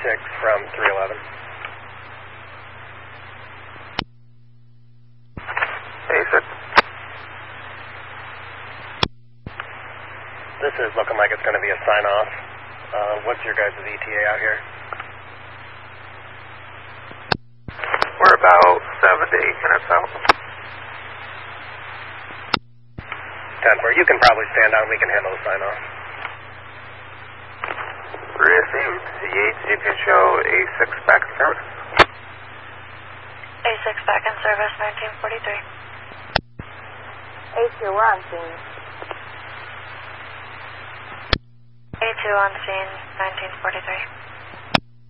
from 311. A6. This is looking like it's going to be a sign-off. What's your guys' ETA out here? We're about 7 to 8 minutes out. 10-4. You can probably stand out and we can handle the sign-off. Received. Yates, you can show A6 back in service. A6 back in service, 1943. A2, we're on scene. A2 on scene, 1943.